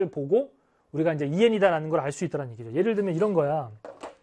보고 우리가 이제 EN이다라는 걸 알 수 있다는 얘기죠. 예를 들면 이런 거야.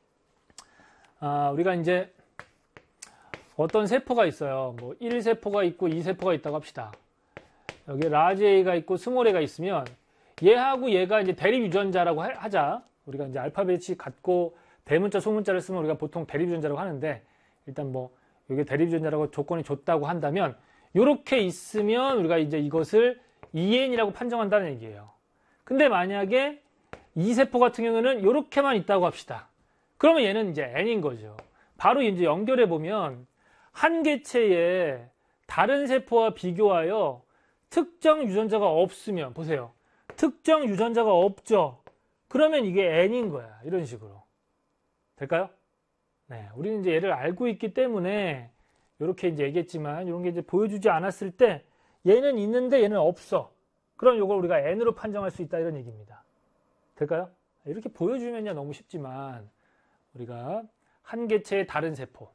우리가 이제 어떤 세포가 있어요. 뭐 1세포가 있고 2세포가 있다고 합시다. 여기 라지 A가 있고 스몰 A가 있으면 얘하고 얘가 이제 대립 유전자라고 하자. 우리가 이제 알파벳이 같고 대문자 소문자를 쓰면 우리가 보통 대립 유전자라고 하는데 일단 뭐 이게 대립 유전자라고 조건이 좋다고 한다면 이렇게 있으면 우리가 이제 이것을 EN이라고 판정한다는 얘기예요. 근데 만약에 2세포 같은 경우는 이렇게만 있다고 합시다. 그러면 얘는 이제 N인 거죠. 바로 이제 연결해 보면 한 개체에 다른 세포와 비교하여 특정 유전자가 없으면 보세요. 특정 유전자가 없죠. 그러면 이게 N인 거야. 이런 식으로. 될까요? 네, 우리는 이제 얘를 알고 있기 때문에 이렇게 이제 얘기했지만 이런 게 이제 보여주지 않았을 때 얘는 있는데 얘는 없어. 그럼 이걸 우리가 N으로 판정할 수 있다 이런 얘기입니다. 될까요? 이렇게 보여주면야 너무 쉽지만 우리가 한 개체의 다른 세포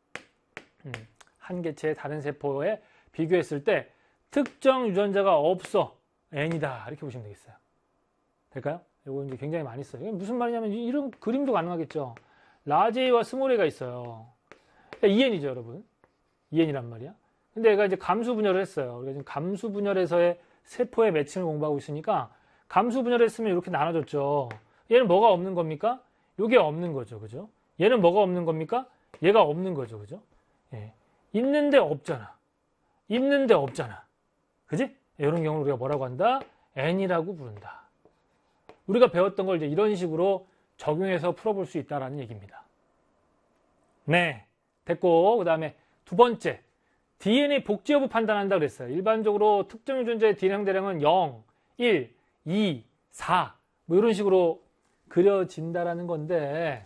한 개체의 다른 세포에 비교했을 때 특정 유전자가 없어. N이다. 이렇게 보시면 되겠어요. 될까요? 이거 이제 굉장히 많이 써요. 이게 무슨 말이냐면 이런 그림도 가능하겠죠. 라지 A와 스몰 A가 있어요. 그러니까 EN이죠, 여러분. EN이란 말이야. 근데 얘가 이제 감수 분열을 했어요. 우리가 지금 감수 분열에서의 세포의 매칭을 공부하고 있으니까 감수 분열을 했으면 이렇게 나눠졌죠. 얘는 뭐가 없는 겁니까? 이게 없는 거죠. 그죠? 얘는 뭐가 없는 겁니까? 얘가 없는 거죠. 그죠? 예. 있는데 없잖아. 있는데 없잖아. 그지? 이런 경우를 우리가 뭐라고 한다? N이라고 부른다. 우리가 배웠던 걸 이제 이런 식으로 적용해서 풀어볼 수 있다라는 얘기입니다. 네. 됐고, 그 다음에 두 번째. DNA 복제 여부 판단한다 그랬어요. 일반적으로 특정 유전자의 DNA 항대량은 0, 1, 2, 4, 뭐 이런 식으로 그려진다라는 건데,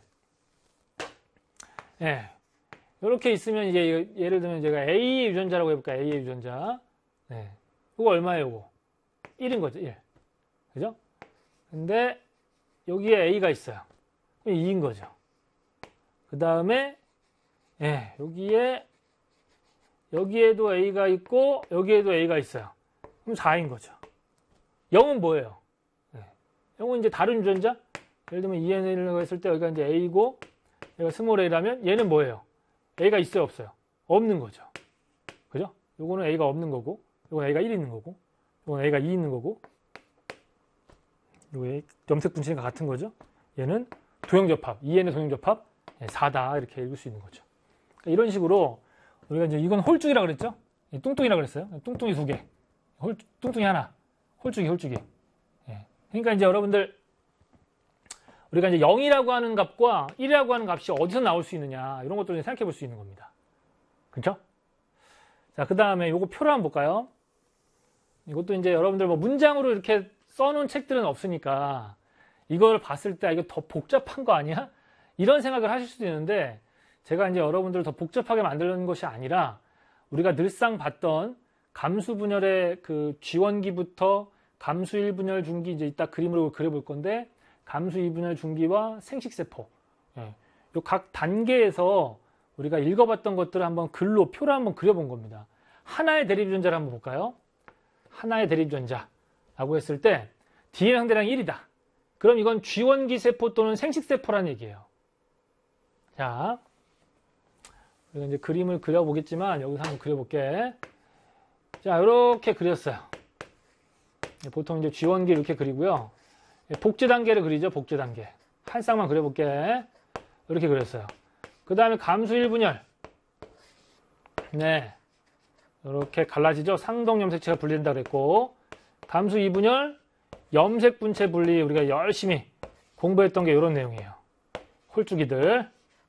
예. 이렇게 있으면 이제 예를 들면 제가 A의 유전자라고 해볼까요? A의 유전자. 네. 이거 얼마예요, 이거? 1인 거죠, 1. 그죠? 근데 여기에 A가 있어요. 2인 거죠. 그 다음에, 예, 여기에도 A가 있고, 여기에도 A가 있어요. 그럼 4인 거죠. 0은 뭐예요? 네. 0은 이제 다른 유전자? 예를 들면 EN이라고 했을 때 여기가 이제 A고, 얘가 스몰 A라면 얘는 뭐예요? A가 있어요, 없어요? 없는 거죠. 그죠? 요거는 A가 없는 거고, 요거는 A가 1 있는 거고, 요거는 A가 2 있는 거고, 요게 염색 분치가 같은 거죠. 얘는 도형접합, EN의 도형접합 4다 이렇게 읽을 수 있는 거죠. 그러니까 이런 식으로 우리가 이제 이건 홀쭉이라 그랬죠? 뚱뚱이라 그랬어요. 뚱뚱이 2개, 뚱뚱이 하나, 홀쭉이. 예. 그러니까 이제 여러분들 우리가 이제 0이라고 하는 값과 1이라고 하는 값이 어디서 나올 수 있느냐 이런 것들을 생각해 볼 수 있는 겁니다. 그렇죠? 자, 그 다음에 요거 표를 한번 볼까요? 이것도 이제 여러분들 뭐 문장으로 이렇게 써놓은 책들은 없으니까 이걸 봤을 때 이거 더 복잡한 거 아니야? 이런 생각을 하실 수도 있는데 제가 이제 여러분들을 더 복잡하게 만들는 것이 아니라 우리가 늘상 봤던 감수 분열의 그 G1기부터 감수 1분열 중기 이제 이따 그림으로 그려볼 건데 감수 2분열 중기와 생식세포 요 각 단계에서 우리가 읽어봤던 것들을 한번 글로 표로 한번 그려본 겁니다. 하나의 대립 유전자를 한번 볼까요? 하나의 대립 유전자라고 했을 때 DNA 항대량이 1이다. 그럼 이건 G1기 세포 또는 생식세포라는 얘기예요. 자, 우리가 이제 그림을 그려보겠지만 여기서 한번 그려볼게. 자, 이렇게 그렸어요. 보통 이제 G1기 이렇게 그리고요. 복제 단계를 그리죠. 복제 단계. 한 쌍만 그려볼게. 이렇게 그렸어요. 그 다음에 감수 1분열. 네. 이렇게 갈라지죠. 상동 염색체가 분리된다 그랬고, 감수 2분열, 염색 분체 분리 우리가 열심히 공부했던 게 이런 내용이에요. 홀쭉이들.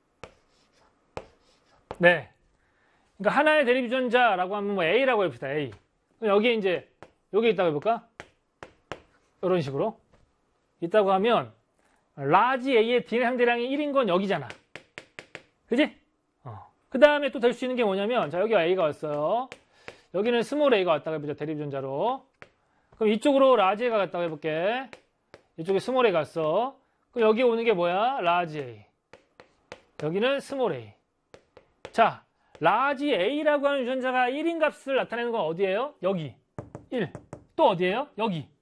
네. 그러니까 하나의 대립 유전자라고 하면 뭐 A라고 해봅시다. A. 여기에 이제 여기 있다고 해볼까? 이런 식으로 있다고 하면 라지 A의 DNA 항대량이 1인 건 여기잖아. 그지? 그 다음에 또 될 수 있는 게 뭐냐면 자, 여기 A가 왔어요. 여기는 스몰 A가 왔다고 해보자. 대립 유전자로. 그럼 이쪽으로 라지 A가 갔다고 해볼게. 이쪽에 스몰 A가 갔어. 그럼 여기 오는 게 뭐야? 라지 A. 여기는 스몰 A. 자, 라지 A라고 하는 유전자가 1인 값을 나타내는 건 어디예요? 여기. 1. 또 어디예요? 여기.